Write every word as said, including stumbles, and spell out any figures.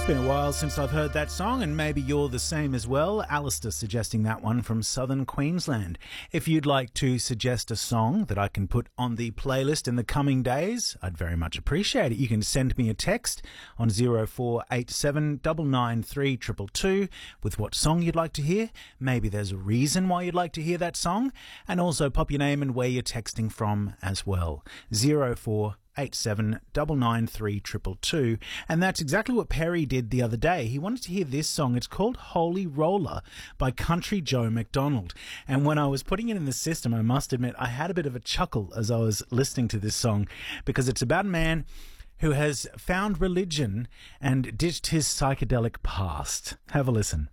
It's been a while since I've heard that song, and maybe you're the same as well. Alistair suggesting that one from southern Queensland. If you'd like to suggest a song that I can put on the playlist in the coming days, I'd very much appreciate it. You can send me a text on zero four eight seven nine nine three two two two with what song you'd like to hear. Maybe there's a reason why you'd like to hear that song, and also pop your name and where you're texting from as well. zero four eight seven nine nine three two two two. And that's exactly what Perry did the other day. He wanted to hear this song. It's called Holy Roller by Country Joe McDonald. And when I was putting it in the system, I must admit, I had a bit of a chuckle as I was listening to this song, because it's about a man who has found religion and ditched his psychedelic past. Have a listen.